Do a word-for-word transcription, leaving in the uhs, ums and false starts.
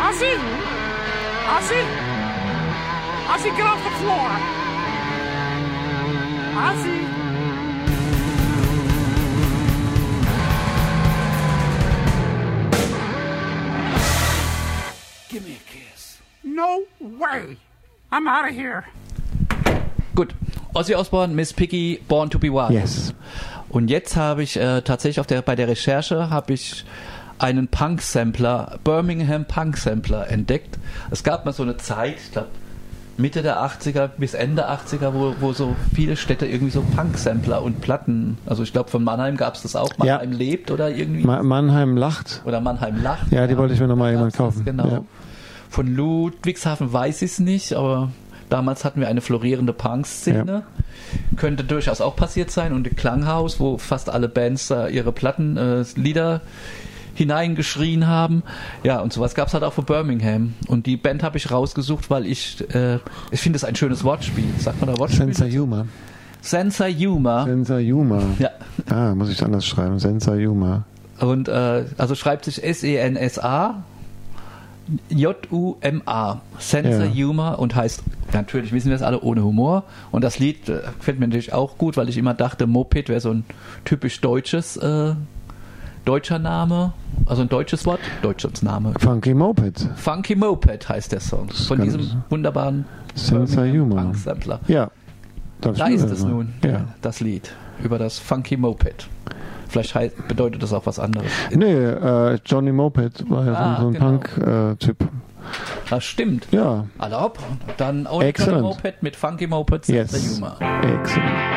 Ozzy? Ozzy? Ozzy, get off the floor! Ozzy? Give me a kiss. No way! I'm out of here. Gut. Ozzy Osbourne, Miss Piggy, Born to be Wild. Yes. Und jetzt habe ich äh, tatsächlich auf der, bei der Recherche habe ich einen Punk-Sampler, Birmingham Punk-Sampler entdeckt. Es gab mal so eine Zeit, ich glaube Mitte der achtziger bis Ende achtziger, wo, wo so viele Städte irgendwie so Punk-Sampler und Platten, also ich glaube von Mannheim gab es das auch, Mannheim ja. lebt oder irgendwie. Ma- Mannheim lacht. Oder Mannheim lacht. Ja, die ja. wollte ich mir nochmal jemand kaufen. Das, genau. Ja. Von Ludwigshafen weiß ich es nicht, aber damals hatten wir eine florierende Punk-Szene. Ja. Könnte durchaus auch passiert sein. Und ein Klanghaus, wo fast alle Bands äh, ihre Platten, äh, Lieder hineingeschrien haben. Ja, und sowas gab es halt auch für Birmingham. Und die Band habe ich rausgesucht, weil ich, äh, ich finde es ein schönes Wortspiel. Sagt man da Wortspiel? Senza Yuma. Senza Yuma. Senza Yuma. Ja. Ah, muss ich anders schreiben. Senza Yuma. Und äh, also schreibt sich S E N S A J U M A. Senza ja. Yuma und heißt, natürlich wissen wir es alle, ohne Humor. Und das Lied äh, gefällt mir natürlich auch gut, weil ich immer dachte, Moped wäre so ein typisch deutsches äh, deutscher Name, also ein deutsches Wort, deutsches Name. Funky Moped. Funky Moped heißt der Song. Von diesem wunderbaren Senza Yuma. Sampler. Ja. Da ist es mal. nun, ja. das Lied über das Funky Moped. Vielleicht heißt, bedeutet das auch was anderes. Nee, äh, Johnny Moped war ja ah, so ein genau. Punk-Typ. Äh, das stimmt. Ja. Alle hopp. Dann auch Johnny Moped mit Funky Moped. Yes. Excellent.